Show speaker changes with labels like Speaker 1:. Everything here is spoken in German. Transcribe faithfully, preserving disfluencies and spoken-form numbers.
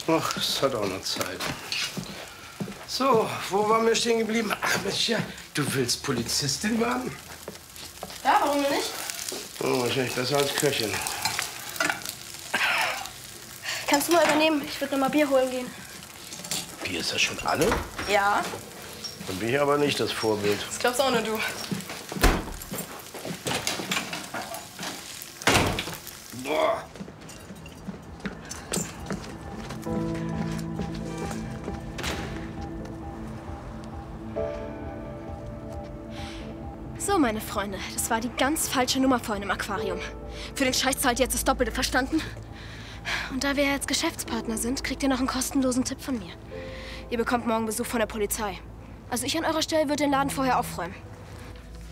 Speaker 1: Ach, es hat auch noch Zeit. So, wo waren wir stehen geblieben? Ach, Mensch, ja, du willst Polizistin werden?
Speaker 2: Ja, warum denn nicht?
Speaker 1: Oh, wahrscheinlich besser als Köchin.
Speaker 2: Kannst du mal übernehmen? Ich würde noch mal Bier holen gehen.
Speaker 1: Bier ist das schon alle?
Speaker 2: Ja.
Speaker 1: Dann bin ich aber nicht das Vorbild.
Speaker 2: Das glaubst auch nur du.
Speaker 1: Boah.
Speaker 2: So, meine Freunde, das war die ganz falsche Nummer vorhin im Aquarium. Für den Scheiß zahlt ihr jetzt das Doppelte, verstanden? Und da wir jetzt Geschäftspartner sind, kriegt ihr noch einen kostenlosen Tipp von mir. Ihr bekommt morgen Besuch von der Polizei. Also ich an eurer Stelle würde den Laden vorher aufräumen.